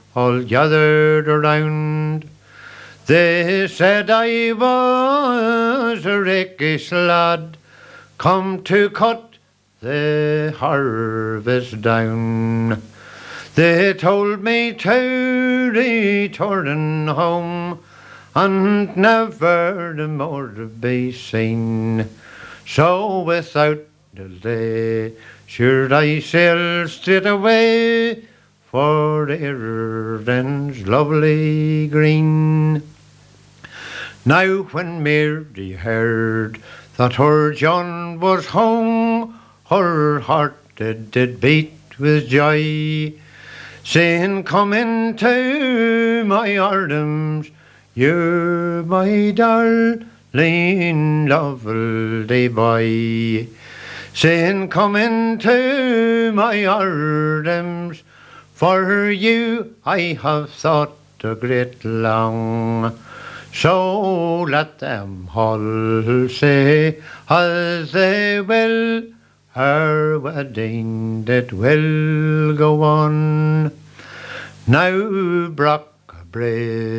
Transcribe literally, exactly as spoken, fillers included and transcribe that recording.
all gathered around. They said I was a rakish lad, come to cut the harvest down. They told me to return home and never more be seen. So without delay, sure I sailed straight away for Ireland's lovely green. Now when Mary heard that her John was home, her heart did, did beat with joy, saying, come into my arms, you're my darling lovely boy. Saying, come into my arms, for you I have thought a great long. So let them all say as they will, our wedding that will go on. Now Brock Bray